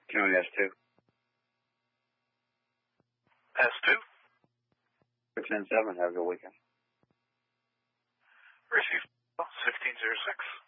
County S2. S2? 697, have a good weekend. Receive 1606.